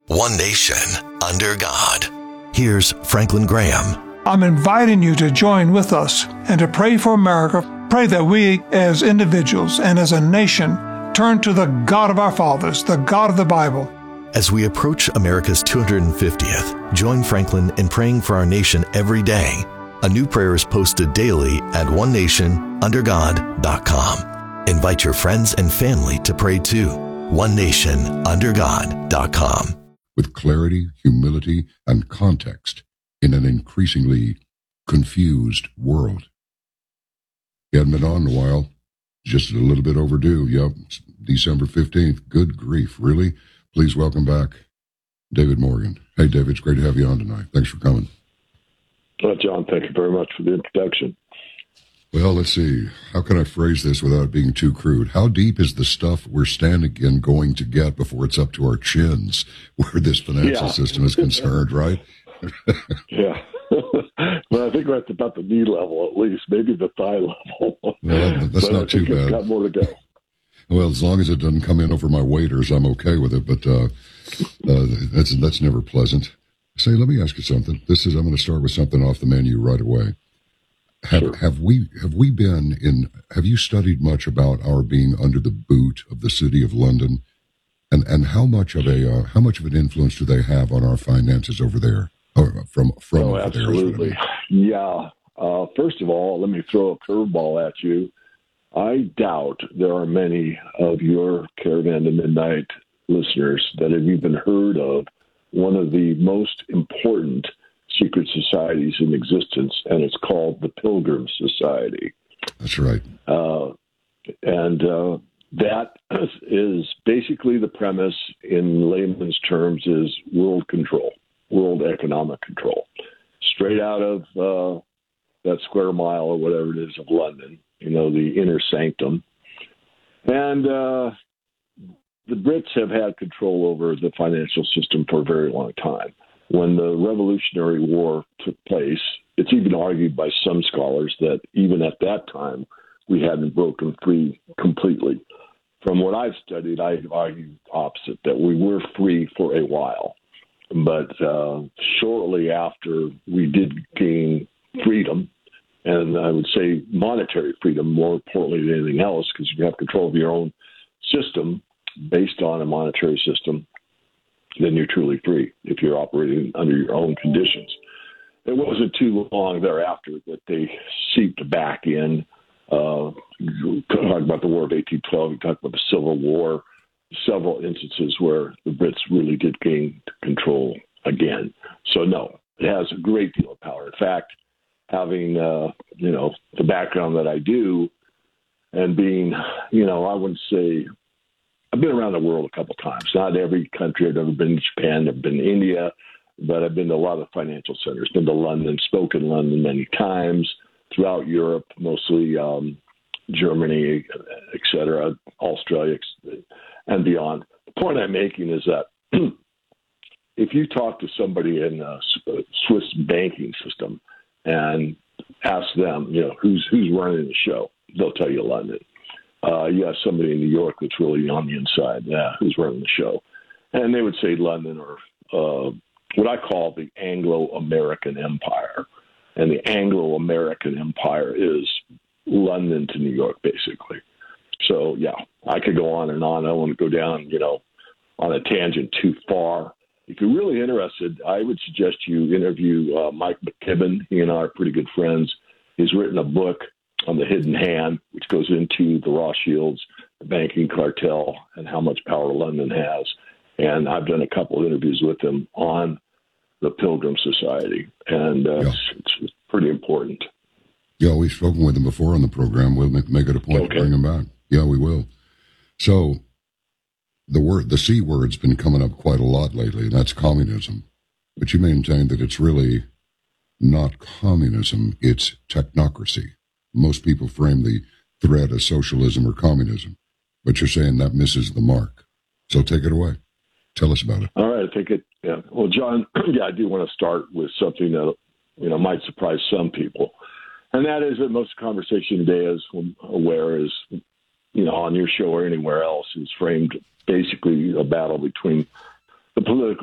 One nation, under God. Here's Franklin Graham. I'm inviting you to join with us and to pray for America. Pray that we, as individuals and as a nation, turn to the God of our fathers, the God of the Bible. As we approach America's 250th, join Franklin in praying for our nation every day. A new prayer is posted daily at onenationundergod.com. Invite your friends and family to pray too. onenationundergod.com. With clarity, humility, and context in an increasingly confused world. He hadn't been on in a while. Just a little bit overdue. Yep, December 15th. Good grief, really? Please welcome back David Morgan. Hey, David, it's great to have you on tonight. Thanks for coming. John, thank you very much for the introduction. Well, let's see. How can I phrase this without being too crude? How deep is the stuff we're standing in going to get before it's up to our chins where this financial system is concerned, right? Yeah. Well, I think we're at about the knee level, at least, maybe the thigh level. Well, that's not too bad. Got more to go. Well, as long as it doesn't come in over my waders, I'm okay with it. But that's never pleasant. Say, let me ask you something. I'm going to start with something off the menu right away. Have you studied much about our being under the boot of the City of London, and how much of an influence do they have on our finances over there? From over absolutely. there, Yeah. First of all, let me throw a curveball at you. I doubt there are many of your Caravan to Midnight listeners that have even heard of one of the most important secret societies in existence, and it's called the Pilgrim Society. That's right. That is basically the premise in layman's terms is world control, world economic control. Straight out of that square mile or whatever it is of London, the inner sanctum. And the Brits have had control over the financial system for a very long time. When the Revolutionary War took place, it's even argued by some scholars that even at that time, we hadn't broken free completely. From what I've studied, I argue opposite, that we were free for a while. But shortly after we did gain freedom, and I would say monetary freedom more importantly than anything else, because you have control of your own system based on a monetary system, then you're truly free if you're operating under your own conditions. It wasn't too long thereafter that they seeped back in. Talk about the War of 1812, you talk about the Civil War, several instances where the Brits really did gain control again. So no, it has a great deal of power. In fact, having the background that I do, and being, I wouldn't say, I've been around the world a couple times. Not every country. I've never been to Japan. I've been to India, but I've been to a lot of financial centers. Been to London, spoken in London many times, throughout Europe, mostly Germany, et cetera, Australia, and beyond. The point I'm making is that if you talk to somebody in a Swiss banking system and ask them, who's running the show, they'll tell you London. You have somebody in New York that's really on the inside. Yeah, who's running the show? And they would say London, or what I call the Anglo-American Empire. And the Anglo-American Empire is London to New York, basically. So, yeah, I could go on and on. I don't want to go down, on a tangent too far. If you're really interested, I would suggest you interview Mike McKibben. He and I are pretty good friends. He's written a book on the hidden hand, which goes into the Rothschilds, the banking cartel, and how much power London has. And I've done a couple of interviews with him on the Pilgrim Society, and it's pretty important. Yeah, we've spoken with him before on the program. We'll make it a point to bring him back. Yeah, we will. So the C word's been coming up quite a lot lately, and that's communism. But you maintain that it's really not communism, it's technocracy. Most people frame the threat as socialism or communism, but you're saying that misses the mark. So take it away. Tell us about it. All right, I think it. Yeah. Well, John, I do want to start with something that might surprise some people, and that is that most conversation today, as I'm aware, is on your show or anywhere else, is framed basically a battle between the political